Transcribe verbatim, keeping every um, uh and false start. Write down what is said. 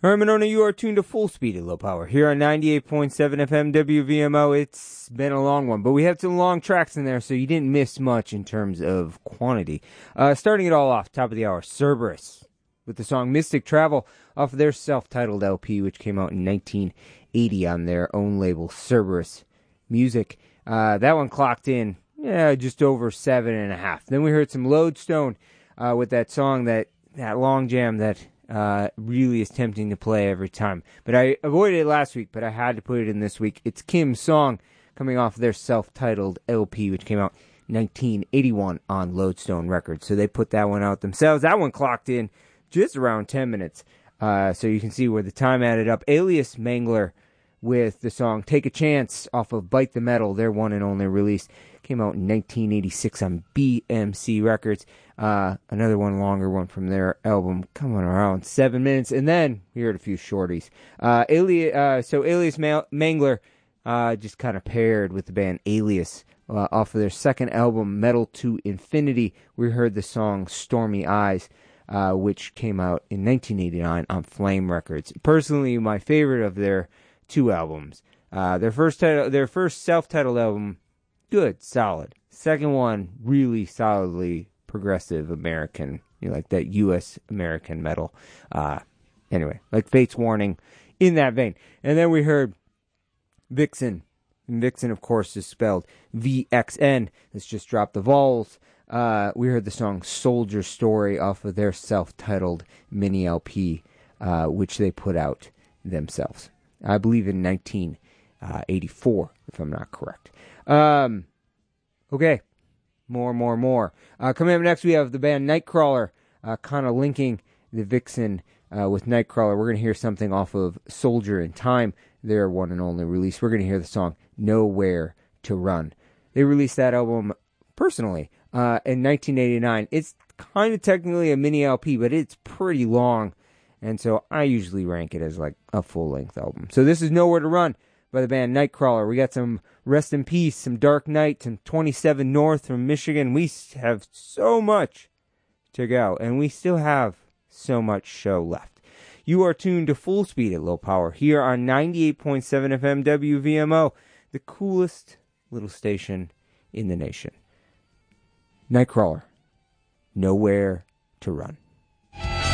All right, Monona, you are tuned to Full Speed at Low Power here on ninety-eight point seven F M W V M O. It's been a long one, but we have some long tracks in there, so you didn't miss much in terms of quantity. Uh, starting it all off, top of the hour, Cerberus with the song Mystic Travel off of their self-titled L P, which came out in nineteen eighty on their own label, Cerberus Music. Uh, that one clocked in, yeah, just over seven and a half. Then we heard some Lodestone uh, with that song, that, that long jam that uh, really is tempting to play every time. But I avoided it last week, but I had to put it in this week. It's Kim's song coming off their self-titled L P, which came out in nineteen eighty-one on Lodestone Records. So they put that one out themselves. That one clocked in just around ten minutes. Uh, so you can see where the time added up. Alias Mangler with the song Take a Chance off of Bite the Metal, their one and only release. Came out in nineteen eighty-six on B M C Records. Uh, another one, longer one from their album, coming around seven minutes. And then we heard a few shorties. Uh, Ali- uh, so Alias Ma- Mangler uh, just kind of paired with the band Alias uh, off of their second album, Metal to Infinity. We heard the song Stormy Eyes, uh, which came out in nineteen eighty-nine on Flame Records. Personally, my favorite of their two albums. Uh, their first title, their first self-titled album, good, solid. Second one, really solidly progressive American, you know, like that U S American metal. Uh, anyway, like Fate's Warning, in that vein. And then we heard Vixen. And Vixen, of course, is spelled V X N. Let's just drop the vowels. Uh, we heard the song Soldier Story off of their self-titled mini L P, uh, which they put out themselves. I believe in nineteen eighty-four, if I'm not correct. Um, okay, more, more, more. Uh, coming up next, we have the band Nightcrawler, uh, kind of linking the Vixen uh, with Nightcrawler. We're going to hear something off of Soldier in Time, their one and only release. We're going to hear the song Nowhere to Run. They released that album personally uh, in nineteen eighty-nine. It's kind of technically a mini L P, but it's pretty long. And so I usually rank it as like a full-length album. So this is Nowhere to Run by the band Nightcrawler. We got some Rest in Peace, some Dark Knight, some twenty-seven North from Michigan. We have so much to go, and we still have so much show left. You are tuned to Full Speed at Low Power here on ninety-eight point seven F M W V M O, the coolest little station in the nation. Nightcrawler, Nowhere to Run.